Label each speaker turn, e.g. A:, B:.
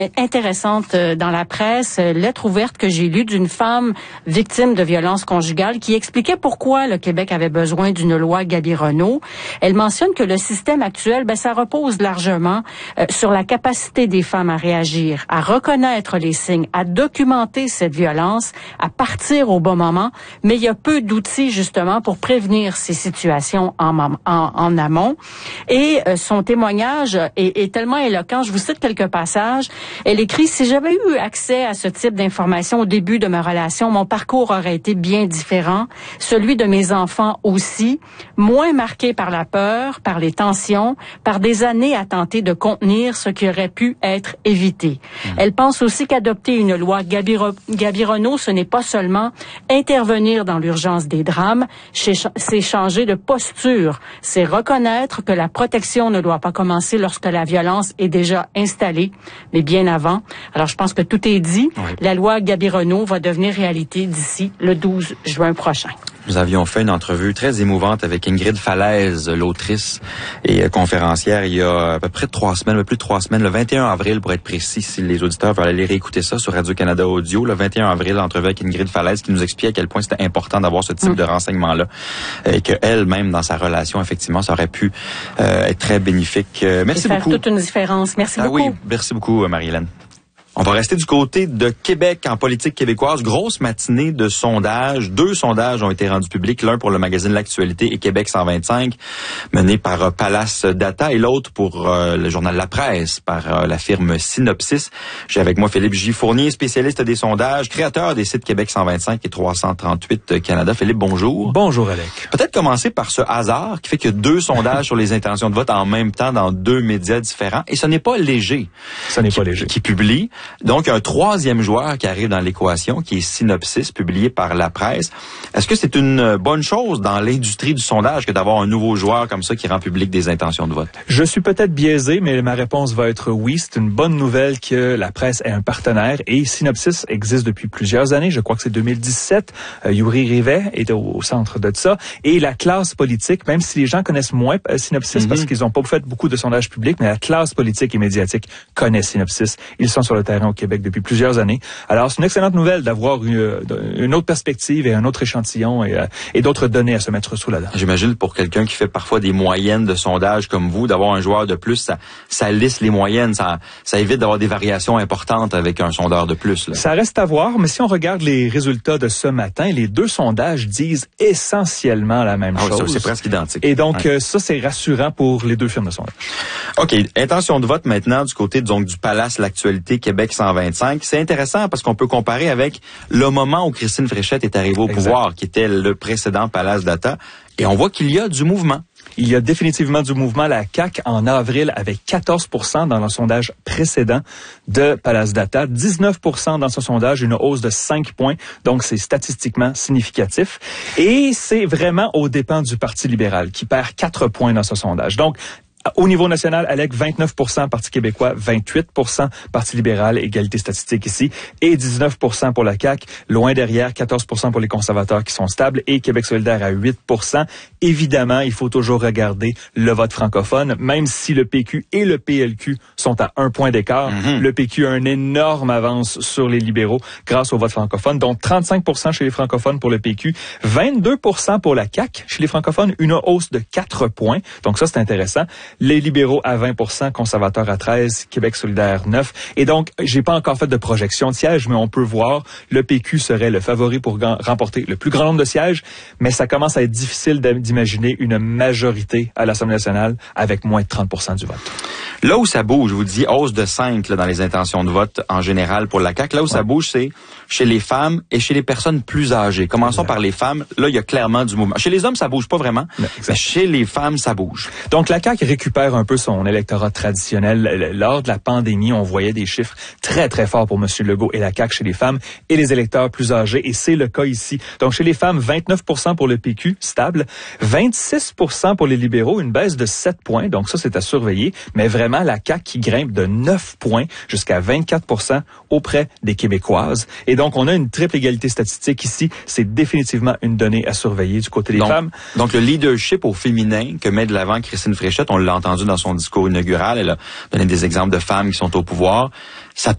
A: intéressante dans la presse, lettre ouverte que j'ai lue d'une femme victime de violences conjugales qui expliquait pourquoi le Québec avait besoin d'une loi Gabi-Renault. Elle mentionne que le système actuel, ça repose largement sur la capacité des femmes à réagir, à reconnaître les signes, à documenter cette violence, à partir au bon moment, mais il y a peu d'outils justement pour prévenir ces situations en amont. Et son témoignage est tellement éloquent. Je vous cite quelques passages. Elle écrit: « Si j'avais eu accès à ce type d'informations au début de ma relation, mon parcours aurait été bien différent, celui de mes enfants aussi, moins marqué par la peur, par les tensions, par des années à tenter de contenir ce qui aurait pu être évité. » Elle pense aussi qu'adopter une loi Gabi-Renault, ce n'est pas seulement intervenir dans l'urgence des drames, c'est changer de posture, c'est reconnaître que la protection ne doit pas commencer lorsque la violence est déjà installée, mais bien avant. Alors, je pense que tout est dit. Oui. La loi Gabi-Renault va devenir réalité d'ici le 12 juin prochain.
B: Nous avions fait une entrevue très émouvante avec Ingrid Falaise, l'autrice et conférencière, il y a à peu près 3 semaines, plus de 3 semaines, le 21 avril pour être précis, si les auditeurs veulent aller réécouter ça sur Radio-Canada Audio, le 21 avril, l'entrevue avec Ingrid Falaise qui nous explique à quel point c'était important d'avoir ce type de renseignement-là et qu'elle-même, dans sa relation, effectivement, ça aurait pu être très bénéfique. Merci beaucoup.
A: Faire toute une différence. Merci beaucoup.
B: Oui, merci beaucoup, Marie-Hélène. On va rester du côté de Québec en politique québécoise. Grosse matinée de sondages. 2 sondages ont été rendus publics. L'un pour le magazine L'Actualité et Québec 125, mené par Palace Data, et l'autre pour le journal La Presse, par la firme Synopsis. J'ai avec moi Philippe J. Fournier, spécialiste des sondages, créateur des sites Québec 125 et 338 Canada. Philippe, bonjour.
C: Bonjour, Alec.
B: Peut-être commencer par ce hasard qui fait qu'il y a 2 sondages sur les intentions de vote en même temps dans 2 médias différents. Et ce n'est pas léger.
C: Ce n'est pas léger.
B: Qui publie. Donc, un 3e joueur qui arrive dans l'équation, qui est Synopsis, publié par La Presse. Est-ce que c'est une bonne chose dans l'industrie du sondage que d'avoir un nouveau joueur comme ça qui rend public des intentions de vote?
C: Je suis peut-être biaisé, mais ma réponse va être oui. C'est une bonne nouvelle que La Presse est un partenaire et Synopsis existe depuis plusieurs années. Je crois que c'est 2017. Yuri Rivet est au centre de ça. Et la classe politique, même si les gens connaissent moins Synopsis parce qu'ils n'ont pas fait beaucoup de sondages publics, mais la classe politique et médiatique connaît Synopsis. Ils sont sur le terrain au Québec depuis plusieurs années. Alors, c'est une excellente nouvelle d'avoir une autre perspective et un autre échantillon et d'autres données à se mettre sous la dent.
B: J'imagine pour quelqu'un qui fait parfois des moyennes de sondage comme vous, d'avoir un joueur de plus, ça lisse les moyennes, ça évite d'avoir des variations importantes avec un sondeur de plus. Là.
C: Ça reste à voir, mais si on regarde les résultats de ce matin, les 2 sondages disent essentiellement la même chose.
B: C'est presque identique.
C: Et donc, ça, c'est rassurant pour les 2 firmes de sondage.
B: OK. Intention de vote maintenant du côté donc du Palace L'Actualité Québec 125. C'est intéressant parce qu'on peut comparer avec le moment où Christine Fréchette est arrivée au pouvoir, qui était le précédent Palace Data. Et on voit qu'il y a du mouvement.
C: Il y a définitivement du mouvement. La CAQ, en avril, avait 14% dans le sondage précédent de Palace Data, 19% dans ce sondage, une hausse de 5 points. Donc, c'est statistiquement significatif. Et c'est vraiment aux dépens du Parti libéral, qui perd 4 points dans ce sondage. Donc, au niveau national, Alec, 29% Parti québécois, 28% Parti libéral, égalité statistique ici, et 19% pour la CAQ, loin derrière, 14% pour les conservateurs qui sont stables, et Québec solidaire à 8%. Évidemment, il faut toujours regarder le vote francophone, même si le PQ et le PLQ sont à 1 point d'écart. Le PQ a une énorme avance sur les libéraux grâce au vote francophone, donc 35% chez les francophones pour le PQ, 22% pour la CAQ chez les francophones, une hausse de 4 points. Donc ça, c'est intéressant. Les libéraux à 20%, conservateurs à 13%, Québec solidaire 9%. Et donc, j'ai pas encore fait de projection de sièges, mais on peut voir, le PQ serait le favori pour remporter le plus grand nombre de sièges, mais ça commence à être difficile d'imaginer une majorité à l'Assemblée nationale avec moins de 30% du vote.
B: Là où ça bouge, je vous dis hausse de 5 là, dans les intentions de vote en général pour la CAQ. Là où ça bouge, c'est chez les femmes et chez les personnes plus âgées. Commençons par les femmes. Là, il y a clairement du mouvement. Chez les hommes, ça bouge pas vraiment, mais chez les femmes, ça bouge.
C: Donc, la CAQ récupère un peu son électorat traditionnel. Lors de la pandémie, on voyait des chiffres très, très forts pour M. Legault et la CAQ chez les femmes et les électeurs plus âgés, et c'est le cas ici. Donc, chez les femmes, 29% pour le PQ, stable, 26% pour les libéraux, une baisse de 7 points, donc ça, c'est à surveiller, mais vraiment, la CAQ qui grimpe de 9 points jusqu'à 24% auprès des Québécoises. Et donc, on a une triple égalité statistique ici. C'est définitivement une donnée à surveiller du côté des femmes.
B: Donc, le leadership au féminin que met de l'avant Christine Fréchette, on l'a entendu dans son discours inaugural, elle a donné des exemples de femmes qui sont au pouvoir. Ça